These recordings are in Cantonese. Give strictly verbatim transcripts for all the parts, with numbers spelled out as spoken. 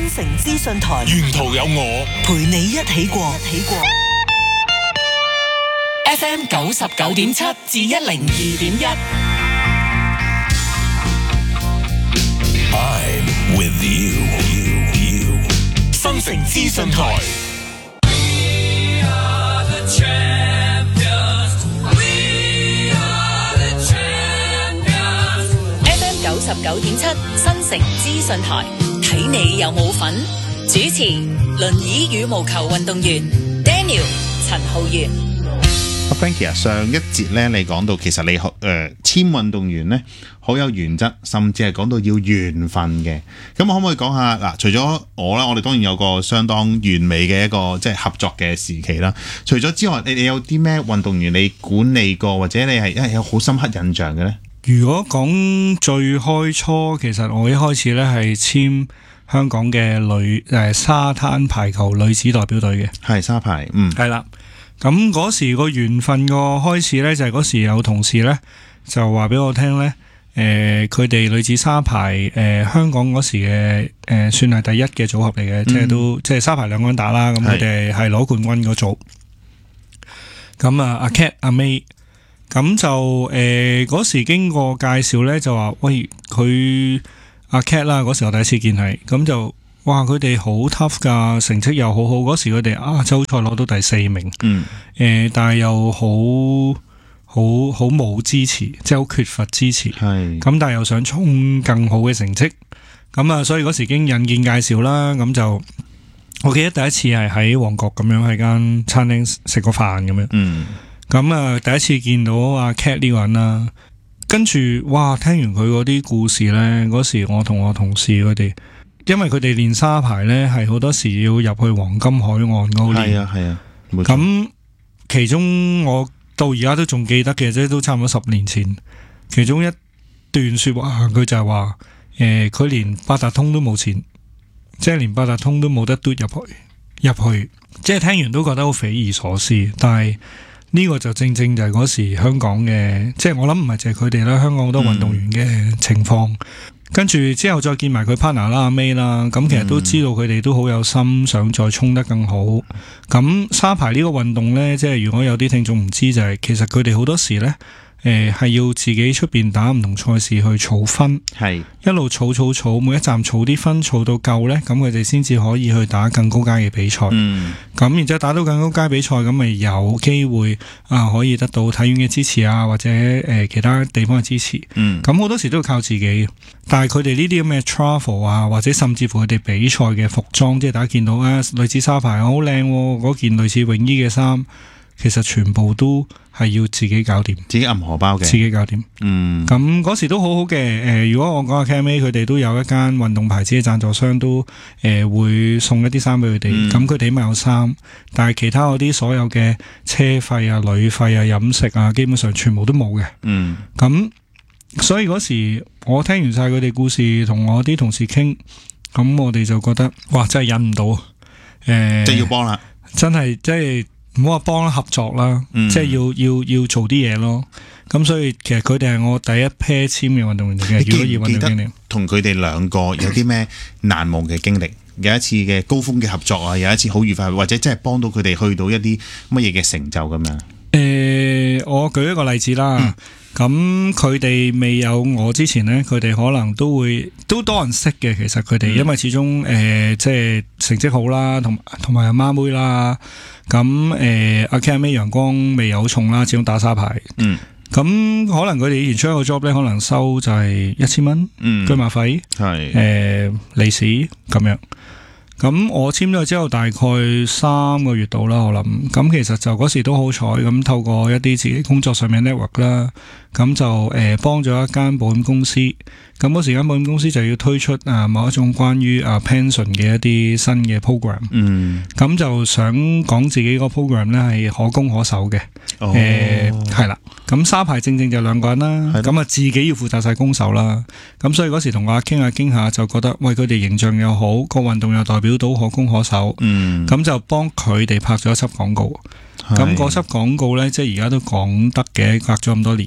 城資訊台， 沿途有我陪你一起過。一起過 F M 九十九點七至一零二點一。 I'm with you, you, you. 新城資訊台。 九十九點七新城資訊台，睇你有冇份。主持輪椅羽毛球運動員 Daniel 陳浩源。 阿 Frankie 啊，上一節咧你講到其實你誒簽運動員咧好有原則，甚至係講到要緣分嘅。咁我可唔可以講下嗱？除咗我啦，我哋當然有個相當完美嘅一個即係合作嘅時期啦。除咗之外，你你有啲咩運動員你管理過，或者你係係有好深刻印象嘅咧？ 如果講最開初，其實我一開始咧係簽香港嘅女誒沙灘排球女子代表隊嘅， 係沙排，嗯， 係啦。咁嗰時個緣分個開始咧，就係嗰時有同事咧就話俾我聽咧，誒佢哋女子沙排誒、呃、香港嗰時嘅誒、呃、算係第一嘅組合嚟嘅，嗯、即係都即係沙排兩個人打啦，咁佢哋係攞冠軍嗰組。咁啊，阿 Cat 阿 May。咁就誒嗰、呃、時經過介紹咧，就話喂佢阿 Cat 啦，嗰時我第一次見係，咁就哇佢哋好 tough 噶，成績又好好，嗰時佢哋亞洲賽攞到第四名，嗯，誒、呃、但係又好好好冇支持，即係好缺乏支持，係，咁但係又想衝更好嘅成績，咁啊所以嗰時經引薦介紹啦，咁就我記得第一次係喺旺角咁樣喺間餐廳食個飯咁樣，嗯。咁啊，第一次見到阿 Cat 呢個人啦，跟住哇，聽完佢嗰啲故事呢，嗰時我同我同事佢哋，因為佢哋練沙排呢，係好多時要入去黃金海岸嗰度練，係啊係啊，咁其中我到而家都仲記得嘅，即係都差唔多十年前，其中一段說話，佢就係話，誒、呃，佢連八達通都冇錢，即係連八達通都冇得嘟入去，入去，即係聽完都覺得好匪夷所思，但係。呢個就正正就係嗰時香港嘅，即係我諗唔係淨係佢哋啦，香港好多運動員嘅情況。嗯、跟住之後再見埋佢 partner 啦阿 May 啦，咁其實都知道佢哋都好有心想再衝得更好。咁沙排呢個運動呢，即係如果有啲聽眾唔知就係、是，其實佢哋好多時呢。誒，係、呃、要自己出邊打唔同賽事去儲分，係一路儲儲儲，每一站儲啲分，儲到夠呢，咁佢哋先至可以去打更高階嘅比賽。嗯，咁然之後打到更高階比賽，咁咪有機會啊，可以得到體院嘅支持啊，或者誒、呃、其他地方嘅支持。嗯，咁好多時都要靠自己。但係佢哋呢啲咁嘅 travel 啊，或者甚至乎佢哋比賽嘅服裝，即係大家見到啊，女子沙排好靚，嗰件類似泳衣嘅衫。其實全部都係要自己搞掂， 自己揞荷包嘅， 自己搞掂。嗯，咁嗰時都好好嘅。誒、呃，如果我講下 K M A，佢哋都有一間運動牌子嘅贊助商，都誒、呃、會送一啲衫俾佢哋。咁佢哋起碼有衫，但係其他嗰啲所有嘅車費啊、旅費啊、飲食啊，基本上全部都冇嘅。嗯，咁所以嗰時我聽完晒佢哋故事，同我啲同事傾，咁我哋就覺得哇，真係忍唔到。誒、呃， 即係要幫啦， 真係即係。唔好話幫啦，合作啦，嗯、即係要要要做啲嘢咯。咁所以其實佢哋係我第一 pair 簽嘅運動員嚟嘅。如果要運動經歷， 同佢哋兩個有啲咩難忘嘅經歷？有一次嘅高峰嘅合作啊，有一次好愉快，或者真係幫到佢哋去到一啲乜嘢嘅成就咁樣。誒、 呃，我舉一個例子啦。咁佢哋未有我之前呢，佢哋可能都會都多人識嘅。其實佢哋、嗯、因為始終誒、呃，即係成績好啦，同同埋阿媽妹啦。咁誒，阿 K M A 陽光未有重啦，始終打沙排。嗯。咁可能佢哋以前出一個 job 咧，可能收就係一千蚊，嗯，居馬費係誒利是咁樣。咁我簽咗之後大概三個月到啦，我諗。咁其實就嗰時都好彩，咁透過一啲自己工作上面 network 啦，咁就誒幫咗一間保險公司。咁嗰時間保險公司就要推出啊某一種關於啊 pension 嘅一啲新嘅 program。嗯。咁就想講自己個 program 咧係可攻可守嘅。哦。誒係啦。咁沙排正正就兩個人啦。咁啊的自己要負責晒攻守啦。咁所以嗰時同我傾下傾下就覺得，喂佢哋形象又好，個運動又代表到可攻可守。嗯。咁就幫佢哋拍咗一輯廣告。咁嗰輯廣告咧，即係而家都講得嘅，隔咗咁多年。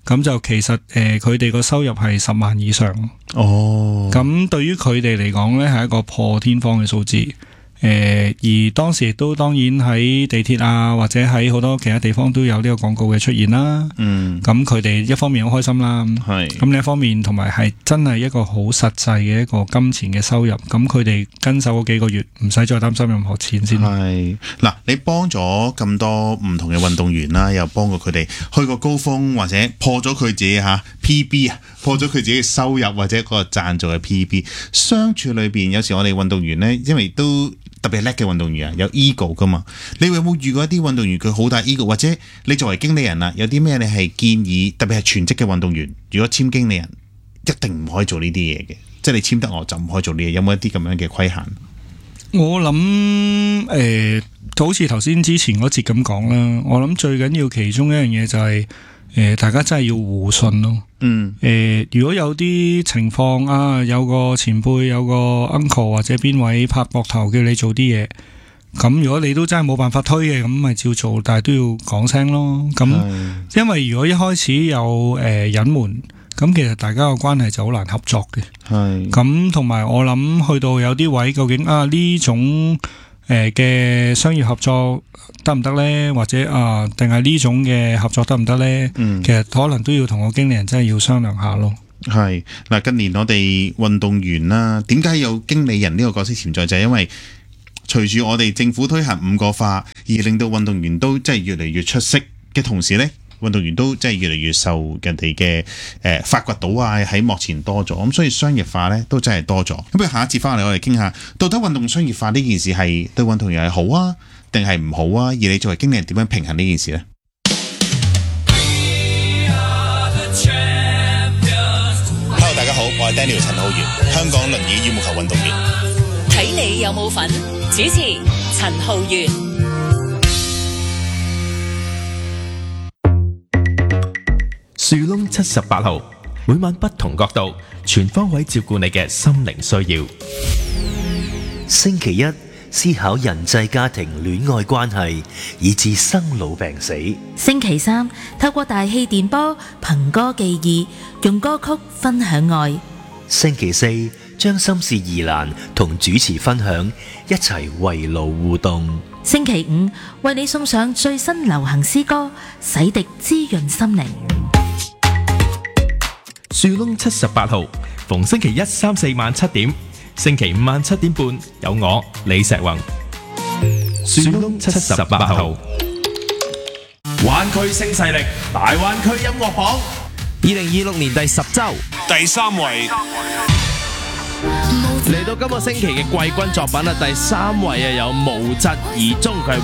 咁就其實誒佢哋個收入係十萬以上。 哦， 咁對於佢哋嚟講呢，係一個破天荒嘅數字。誒、呃，而當時亦都當然喺地鐵啊，或者喺好多其他地方都有呢個廣告嘅出現啦。 嗯， 咁佢哋一方面好開心啦， 係。 咁另一方面同埋係真係一個好實際嘅一個金錢嘅收入。咁佢哋跟手嗰幾個月唔使再擔心任何錢先。 係嗱，你幫咗咁多唔同嘅運動員啦，又幫過佢哋去個高峰，或者破咗佢自己吓 P B 啊，破咗佢自己嘅收入或者嗰個贊助嘅 P B。相處裏邊有時我哋運動員呢，因為都特別叻嘅運動員啊，有 ego 噶嘛。你有冇遇過一啲運動員佢好大 ego， 或者你作為經理人啊，有啲咩你係建議，特別係全職嘅運動員，如果簽經理人，一定唔可以做呢啲嘢嘅，即係你簽得我就唔可以做呢嘢，有冇一啲咁樣嘅規限？ 我諗誒，就好似頭先之前嗰節咁講啦，我諗最緊要其中一樣嘢就係、是、誒、呃，大家真係要互信咯。 嗯， 誒、呃，如果有啲情況啊，有個前輩，有個 uncle 或者邊位拍膊頭叫你做啲嘢，咁如果你都真係冇辦法推嘅，咁咪照做，但係都要講聲咯。咁因為如果一開始有誒隱瞞，咁其實大家嘅關係就好難合作嘅。 係。 咁同埋我諗去到有啲位，究竟啊呢種誒嘅商業合作得唔得呢？或者啊，定係呢種嘅合作得唔得呢？ 嗯， 其實可能都要同個經理人真係要商量下咯。 係嗱，近年我哋運動員啦，點解有經理人呢個角色潛在？就係因為隨住我哋政府推行五個化，而令到運動員都即係越嚟越出色嘅同時呢，運動員都即係越嚟越受人哋嘅誒發掘到啊，喺幕前多咗，咁所以商業化呢都真係多咗。咁不如下一節翻嚟我哋傾下，到底運動商業化呢件事係對運動員係好啊，定係唔好啊？而你作為經理人點樣平衡呢件事呢？ 大家好，我係 Daniel 陳浩源，香港輪椅羽毛球運動員。 睇你有冇份？主持陳浩源。 樹窿七十八號，每晚不同角度，全方位照顧你嘅心靈需要。 星期一思考人際家庭戀愛關係，以至生老病死。 星期三透過大氣電波憑歌寄意，用歌曲分享愛。 星期四將心事疑難同主持分享，一齊圍爐互動。 星期五為你送上最新流行詩歌，洗滌滋潤心靈。 樹窿七十八號，逢星期一、三、四晚七點，星期五晚七點半有我李石宏。樹窿七十八號， 灣區新勢力，大灣區音樂榜，二零二六年第十週第三位。 嚟到今個星期嘅季軍作品啦，第三位啊有毛澤而終，佢係